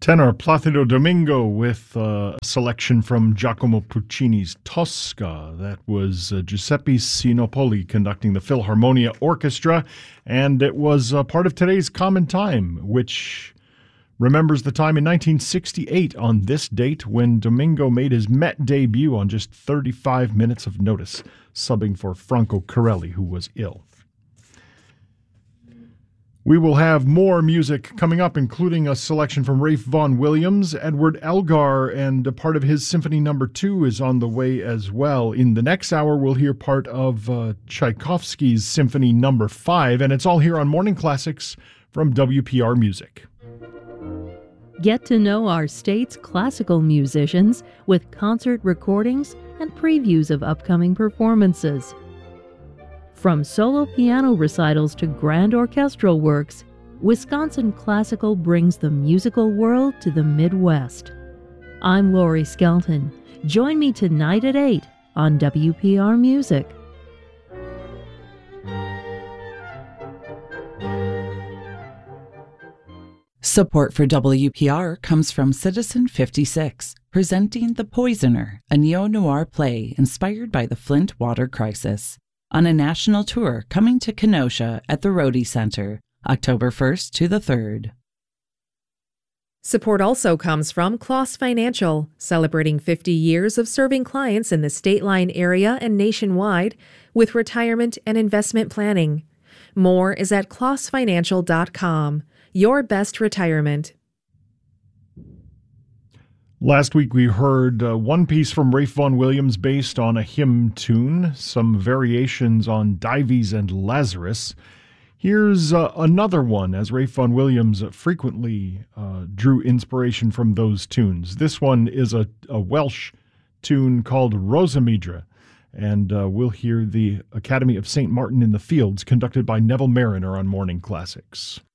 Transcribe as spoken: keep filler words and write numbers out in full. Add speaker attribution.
Speaker 1: Tenor Placido Domingo with uh, a selection from Giacomo Puccini's Tosca. That was uh, Giuseppe Sinopoli conducting the Philharmonia Orchestra, and it was uh, part of today's Common Time, which remembers the time in nineteen sixty-eight on this date when Domingo made his Met debut on just thirty-five minutes of notice, subbing for Franco Corelli, who was ill. We will have more music coming up, including a selection from Ralph Vaughan Williams. Edward Elgar and a part of his Symphony Number Two is on the way as well. In the next hour, we'll hear part of uh, Tchaikovsky's Symphony Number Five, and it's all here on Morning Classics from W P R Music.
Speaker 2: Get to know our state's classical musicians with concert recordings and previews of upcoming performances. From solo piano recitals to grand orchestral works, Wisconsin Classical brings the musical world to the Midwest. I'm Lori Skelton. Join me tonight at eight on W P R Music.
Speaker 3: Support for W P R comes from Citizen fifty-six, presenting The Poisoner, a neo-noir play inspired by the Flint water crisis, on a national tour coming to Kenosha at the Rhodey Center, October first to the third.
Speaker 4: Support also comes from Kloss Financial, celebrating fifty years of serving clients in the State Line area and nationwide with retirement and investment planning. More is at kloss financial dot com. Your best retirement.
Speaker 1: Last week we heard uh, one piece from Ralph Vaughan Williams based on a hymn tune, some variations on Dives and Lazarus. Here's uh, another one, as Ralph Vaughan Williams frequently uh, drew inspiration from those tunes. This one is a, a Welsh tune called Rosamedra, and uh, we'll hear the Academy of Saint Martin in the Fields conducted by Neville Mariner on Morning Classics.